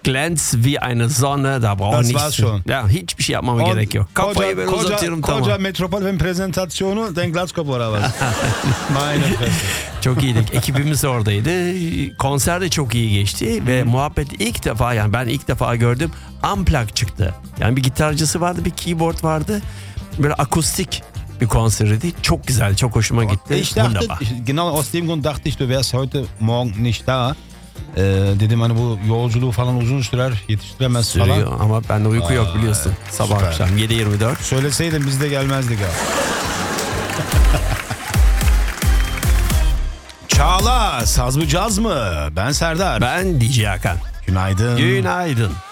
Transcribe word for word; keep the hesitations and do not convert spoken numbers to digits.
glänzt wie eine Sonne. Da brauche Das ich war's schon. Ya, hiçbir şey yapmama O- gerek yok. Kafayı böyle koca, uzatıyorum koca tamam. Metropolen prezentasyonu Den Glasgow var. Meine Fresse. Çok iyiydik. Ekibimiz oradaydı. Konser de çok iyi geçti ve muhabbet ilk defa, yani ben ilk defa gördüm, unplugged çıktı. Yani bir gitarcısı vardı, bir keyboard vardı. Böyle akustik bir konseriydi. Çok güzel, çok hoşuma gitti. Ich dachte, Wunderbar. ich, genau aus dem Grund dachte ich, du wärst heute Morgen nicht da. Ee, dedim hani bu yolculuğu falan uzun sürer, yetiştiremez falan. Sürüyor ama bende uyku yok biliyorsun. Sabah süper. akşam yedi yirmi dört. Söyleseydin biz de gelmezdik abi. Çağla, saz mı caz mı? Ben Serdar. Ben D J Hakan. Günaydın. Günaydın.